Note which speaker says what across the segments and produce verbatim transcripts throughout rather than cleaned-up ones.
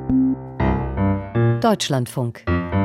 Speaker 1: Deutschlandfunk.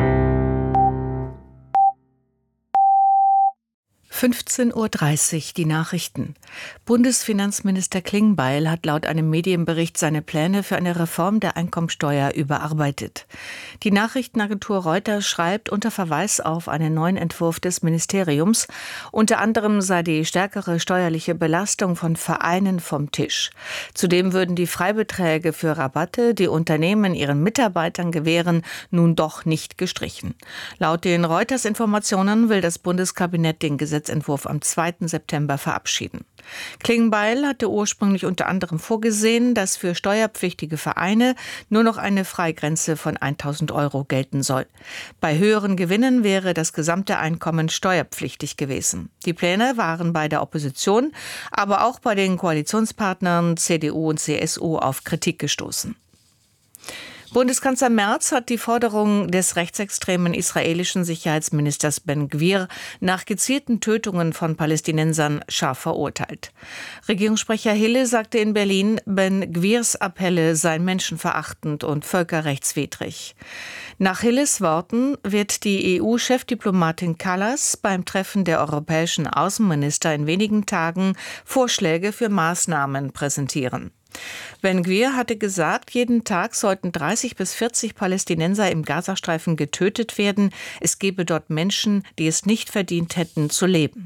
Speaker 2: fünfzehn Uhr dreißig, die Nachrichten. Bundesfinanzminister Klingbeil hat laut einem Medienbericht seine Pläne für eine Reform der Einkommensteuer überarbeitet. Die Nachrichtenagentur Reuters schreibt unter Verweis auf einen neuen Entwurf des Ministeriums, unter anderem sei die stärkere steuerliche Belastung von Vereinen vom Tisch. Zudem würden die Freibeträge für Rabatte, die Unternehmen ihren Mitarbeitern gewähren, nun doch nicht gestrichen. Laut den Reuters-Informationen will das Bundeskabinett den Gesetzentwurf am zweiten September verabschieden. Klingbeil hatte ursprünglich unter anderem vorgesehen, dass für steuerpflichtige Vereine nur noch eine Freigrenze von tausend Euro gelten soll. Bei höheren Gewinnen wäre das gesamte Einkommen steuerpflichtig gewesen. Die Pläne waren bei der Opposition, aber auch bei den Koalitionspartnern C D U und C S U auf Kritik gestoßen. Bundeskanzler Merz hat die Forderung des rechtsextremen israelischen Sicherheitsministers Ben-Gvir nach gezielten Tötungen von Palästinensern scharf verurteilt. Regierungssprecher Hille sagte in Berlin, Ben-Gvirs Appelle seien menschenverachtend und völkerrechtswidrig. Nach Hilles Worten wird die E U-Chefdiplomatin Kallas beim Treffen der europäischen Außenminister in wenigen Tagen Vorschläge für Maßnahmen präsentieren. Ben-Gvir hatte gesagt, jeden Tag sollten dreißig bis vierzig Palästinenser im Gazastreifen getötet werden. Es gebe dort Menschen, die es nicht verdient hätten, zu leben.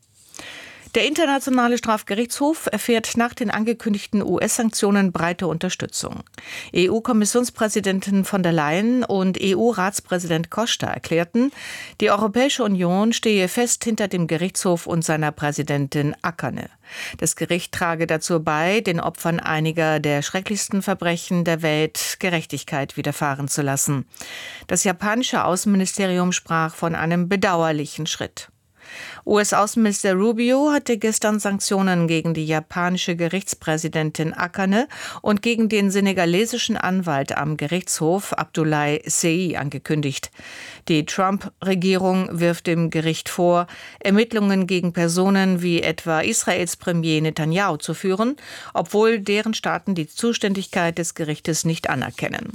Speaker 2: Der Internationale Strafgerichtshof erfährt nach den angekündigten U S-Sanktionen breite Unterstützung. E U-Kommissionspräsidentin von der Leyen und E U-Ratspräsident Costa erklärten, die Europäische Union stehe fest hinter dem Gerichtshof und seiner Präsidentin Akane. Das Gericht trage dazu bei, den Opfern einiger der schrecklichsten Verbrechen der Welt Gerechtigkeit widerfahren zu lassen. Das japanische Außenministerium sprach von einem bedauerlichen Schritt. U S-Außenminister Rubio hatte gestern Sanktionen gegen die japanische Gerichtspräsidentin Akane und gegen den senegalesischen Anwalt am Gerichtshof Abdoulaye Sey angekündigt. Die Trump-Regierung wirft dem Gericht vor, Ermittlungen gegen Personen wie etwa Israels Premier Netanyahu zu führen, obwohl deren Staaten die Zuständigkeit des Gerichtes nicht anerkennen.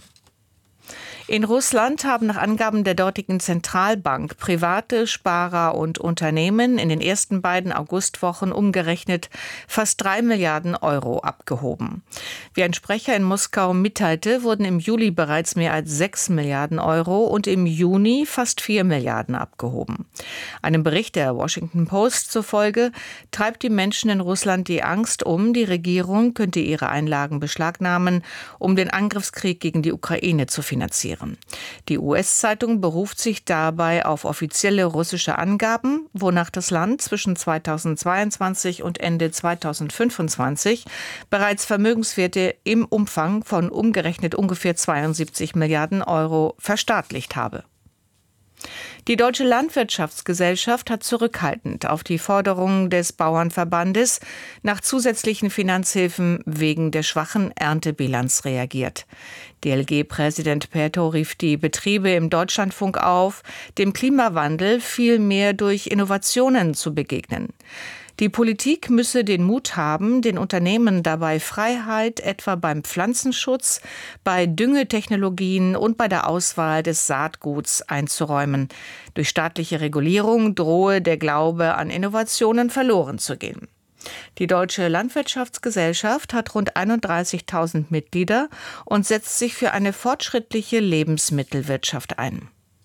Speaker 2: In Russland haben nach Angaben der dortigen Zentralbank private Sparer und Unternehmen in den ersten beiden Augustwochen umgerechnet fast drei Milliarden Euro abgehoben. Wie ein Sprecher in Moskau mitteilte, wurden im Juli bereits mehr als sechs Milliarden Euro und im Juni fast vier Milliarden abgehoben. Einem Bericht der Washington Post zufolge treibt die Menschen in Russland die Angst um, die Regierung könnte ihre Einlagen beschlagnahmen, um den Angriffskrieg gegen die Ukraine zu finanzieren. Die U S-Zeitung beruft sich dabei auf offizielle russische Angaben, wonach das Land zwischen zweitausendzweiundzwanzig und Ende zweitausendfünfundzwanzig bereits Vermögenswerte im Umfang von umgerechnet ungefähr zweiundsiebzig Milliarden Euro verstaatlicht habe. Die Deutsche Landwirtschaftsgesellschaft hat zurückhaltend auf die Forderungen des Bauernverbandes nach zusätzlichen Finanzhilfen wegen der schwachen Erntebilanz reagiert. D L G-Präsident Perto rief die Betriebe im Deutschlandfunk auf, dem Klimawandel vielmehr durch Innovationen zu begegnen. Die Politik müsse den Mut haben, den Unternehmen dabei Freiheit etwa beim Pflanzenschutz, bei Düngetechnologien und bei der Auswahl des Saatguts einzuräumen. Durch staatliche Regulierung drohe der Glaube an Innovationen verloren zu gehen. Die Deutsche Landwirtschaftsgesellschaft hat rund einunddreißigtausend Mitglieder und setzt sich für eine fortschrittliche Lebensmittelwirtschaft ein.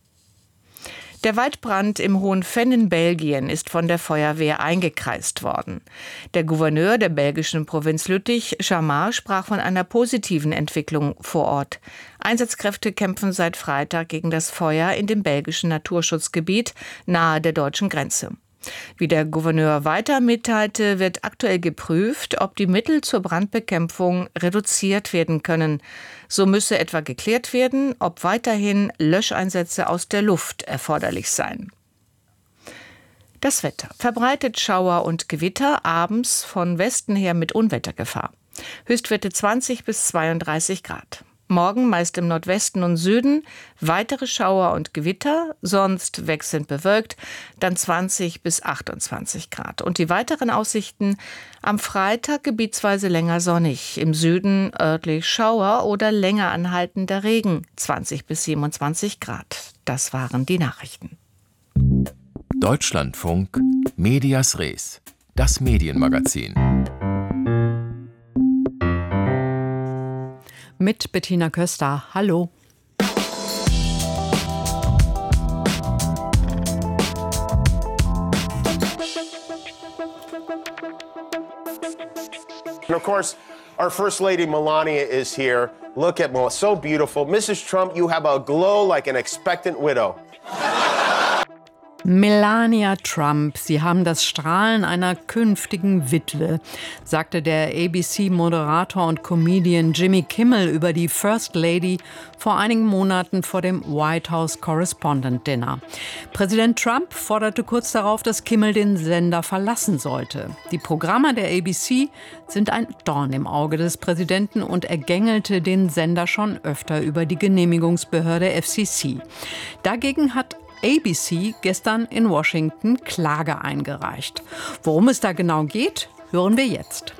Speaker 2: Der Waldbrand im Hohen-Venn in Belgien ist von der Feuerwehr eingekreist worden. Der Gouverneur der belgischen Provinz Lüttich, Chamar, sprach von einer positiven Entwicklung vor Ort. Einsatzkräfte kämpfen seit Freitag gegen das Feuer in dem belgischen Naturschutzgebiet nahe der deutschen Grenze. Wie der Gouverneur weiter mitteilte, wird aktuell geprüft, ob die Mittel zur Brandbekämpfung reduziert werden können. So müsse etwa geklärt werden, ob weiterhin Löscheinsätze aus der Luft erforderlich seien. Das Wetter. Verbreitet Schauer und Gewitter, abends von Westen her mit Unwettergefahr. Höchstwerte zwanzig bis zweiunddreißig Grad. Morgen meist im Nordwesten und Süden, weitere Schauer und Gewitter, sonst wechselnd bewölkt, dann zwanzig bis achtundzwanzig Grad. Und die weiteren Aussichten: am Freitag gebietsweise länger sonnig, im Süden örtlich Schauer oder länger anhaltender Regen, zwanzig bis siebenundzwanzig Grad. Das waren die Nachrichten.
Speaker 1: Deutschlandfunk Medias Res, das Medienmagazin.
Speaker 3: Mit Bettina Köster. Hallo.
Speaker 4: And of course, our First Lady Melania is here. Look at Melania, so beautiful. Missus Trump, you have a glow like an expectant widow.
Speaker 3: Melania Trump, Sie haben das Strahlen einer künftigen Witwe, sagte der A B C-Moderator und Comedian Jimmy Kimmel über die First Lady vor einigen Monaten vor dem White House Correspondent Dinner. Präsident Trump forderte kurz darauf, dass Kimmel den Sender verlassen sollte. Die Programme der A B C sind ein Dorn im Auge des Präsidenten und er gängelte den Sender schon öfter über die Genehmigungsbehörde F C C. Dagegen hat A B C gestern in Washington Klage eingereicht. Worum es da genau geht, hören wir jetzt.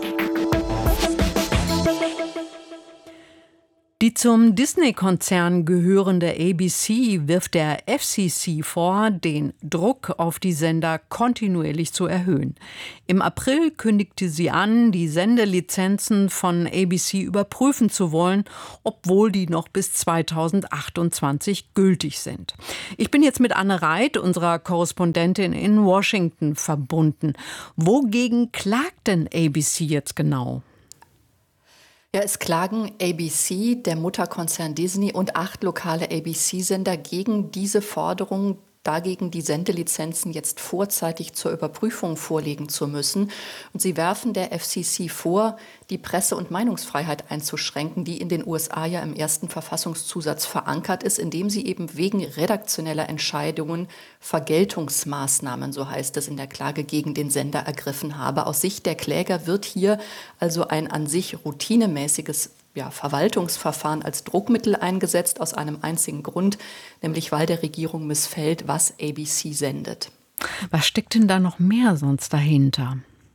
Speaker 3: Die zum Disney-Konzern gehörende A B C wirft der F C C vor, den Druck auf die Sender kontinuierlich zu erhöhen. Im April kündigte sie an, die Sendelizenzen von A B C überprüfen zu wollen, obwohl die noch bis zweitausendachtundzwanzig gültig sind. Ich bin jetzt mit Anne Reit, unserer Korrespondentin in Washington, verbunden. Wogegen klagt denn A B C jetzt genau?
Speaker 5: Ja, es klagen A B C, der Mutterkonzern Disney und acht lokale A B C-Sender gegen diese Forderung, dagegen die Sendelizenzen jetzt vorzeitig zur Überprüfung vorlegen zu müssen. Und sie werfen der F C C vor, die Presse- und Meinungsfreiheit einzuschränken, die in den U S A ja im ersten Verfassungszusatz verankert ist, indem sie eben wegen redaktioneller Entscheidungen Vergeltungsmaßnahmen, so heißt es in der Klage, gegen den Sender ergriffen habe. Aus Sicht der Kläger wird hier also ein an sich routinemäßiges Ja, Verwaltungsverfahren als Druckmittel eingesetzt, aus einem einzigen Grund, nämlich weil der Regierung missfällt, was A B C sendet.
Speaker 3: Was steckt denn da noch mehr sonst dahinter?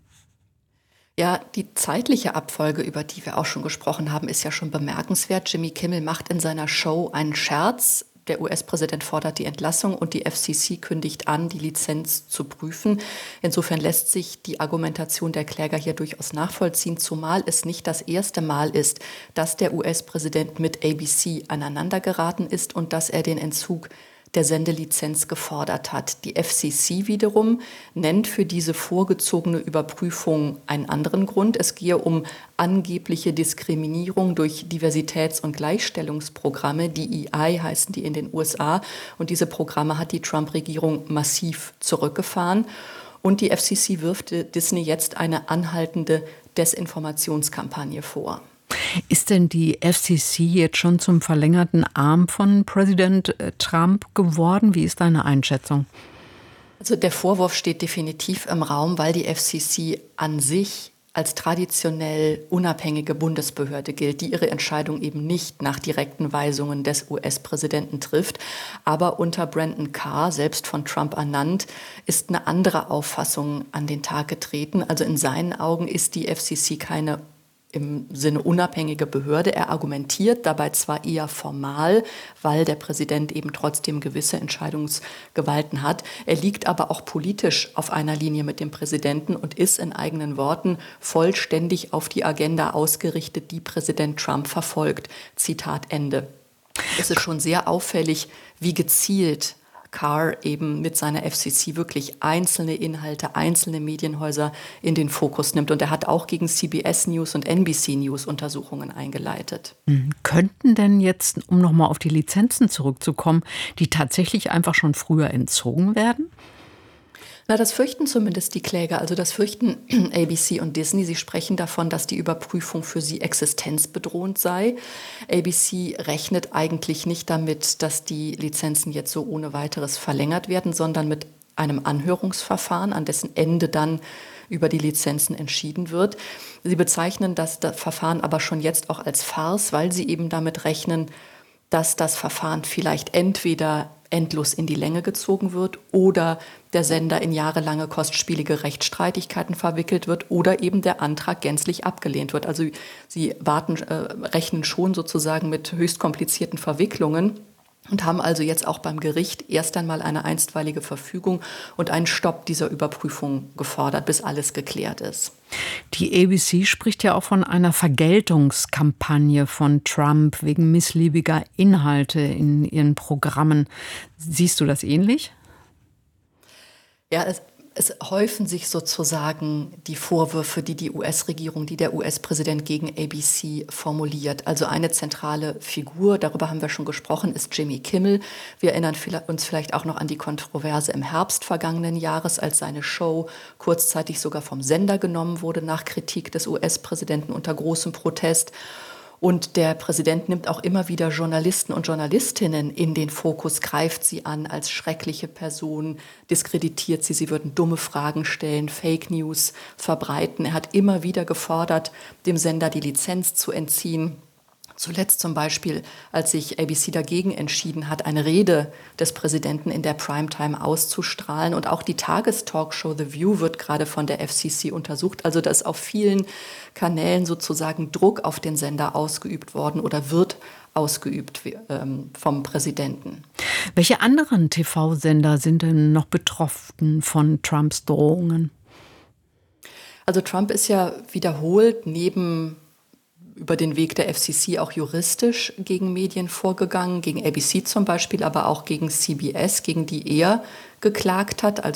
Speaker 5: Ja, die zeitliche Abfolge, über die wir auch schon gesprochen haben, ist ja schon bemerkenswert. Jimmy Kimmel macht in seiner Show einen Scherz. Der U S-Präsident fordert die Entlassung und die F C C kündigt an, die Lizenz zu prüfen. Insofern lässt sich die Argumentation der Kläger hier durchaus nachvollziehen, zumal es nicht das erste Mal ist, dass der U S-Präsident mit A B C aneinandergeraten ist und dass er den Entzug der Sendelizenz gefordert hat. Die F C C wiederum nennt für diese vorgezogene Überprüfung einen anderen Grund. Es gehe um angebliche Diskriminierung durch Diversitäts- und Gleichstellungsprogramme. Die E I heißen die in den U S A. Und diese Programme hat die Trump-Regierung massiv zurückgefahren. Und die F C C wirft Disney jetzt eine anhaltende Desinformationskampagne vor.
Speaker 3: Ist denn die F C C jetzt schon zum verlängerten Arm von Präsident Trump geworden? Wie ist deine Einschätzung?
Speaker 5: Also der Vorwurf steht definitiv im Raum, weil die F C C an sich als traditionell unabhängige Bundesbehörde gilt, die ihre Entscheidung eben nicht nach direkten Weisungen des U S-Präsidenten trifft. Aber unter Brandon Carr, selbst von Trump ernannt, ist eine andere Auffassung an den Tag getreten. Also in seinen Augen ist die F C C keine im Sinne unabhängige Behörde. Er argumentiert dabei zwar eher formal, weil der Präsident eben trotzdem gewisse Entscheidungsgewalten hat. Er liegt aber auch politisch auf einer Linie mit dem Präsidenten und ist in eigenen Worten vollständig auf die Agenda ausgerichtet, die Präsident Trump verfolgt. Zitat Ende. Es ist schon sehr auffällig, wie gezielt Carr eben mit seiner F C C wirklich einzelne Inhalte, einzelne Medienhäuser in den Fokus nimmt. Und er hat auch gegen C B S News und N B C News Untersuchungen eingeleitet.
Speaker 3: Mhm. Könnten denn jetzt, um nochmal auf die Lizenzen zurückzukommen, die tatsächlich einfach schon früher entzogen werden?
Speaker 5: Na, das fürchten zumindest die Kläger, also das fürchten A B C und Disney. Sie sprechen davon, dass die Überprüfung für sie existenzbedrohend sei. A B C rechnet eigentlich nicht damit, dass die Lizenzen jetzt so ohne weiteres verlängert werden, sondern mit einem Anhörungsverfahren, an dessen Ende dann über die Lizenzen entschieden wird. Sie bezeichnen das, das Verfahren aber schon jetzt auch als Farce, weil sie eben damit rechnen, dass das Verfahren vielleicht entweder endlos in die Länge gezogen wird oder der Sender in jahrelange kostspielige Rechtsstreitigkeiten verwickelt wird oder eben der Antrag gänzlich abgelehnt wird. Also sie warten, äh, rechnen schon sozusagen mit höchst komplizierten Verwicklungen und haben also jetzt auch beim Gericht erst einmal eine einstweilige Verfügung und einen Stopp dieser Überprüfung gefordert, bis alles geklärt ist.
Speaker 3: Die A B C spricht ja auch von einer Vergeltungskampagne von Trump wegen missliebiger Inhalte in ihren Programmen. Siehst du das ähnlich?
Speaker 5: Ja, es Es häufen sich sozusagen die Vorwürfe, die die U S-Regierung, die der U S-Präsident gegen A B C formuliert. Also eine zentrale Figur, darüber haben wir schon gesprochen, ist Jimmy Kimmel. Wir erinnern uns vielleicht auch noch an die Kontroverse im Herbst vergangenen Jahres, als seine Show kurzzeitig sogar vom Sender genommen wurde nach Kritik des U S-Präsidenten unter großem Protest. Und der Präsident nimmt auch immer wieder Journalisten und Journalistinnen in den Fokus, greift sie an als schreckliche Personen, diskreditiert sie, sie würden dumme Fragen stellen, Fake News verbreiten. Er hat immer wieder gefordert, dem Sender die Lizenz zu entziehen. Zuletzt zum Beispiel, als sich A B C dagegen entschieden hat, eine Rede des Präsidenten in der Primetime auszustrahlen. Und auch die Tagestalkshow The View wird gerade von der F C C untersucht. Also da ist auf vielen Kanälen sozusagen Druck auf den Sender ausgeübt worden oder wird ausgeübt ähm, vom Präsidenten.
Speaker 3: Welche anderen T V-Sender sind denn noch betroffen von Trumps Drohungen?
Speaker 5: Also Trump ist ja wiederholt neben über den Weg der F C C auch juristisch gegen Medien vorgegangen, gegen A B C zum Beispiel, aber auch gegen C B S, gegen die er geklagt hat, also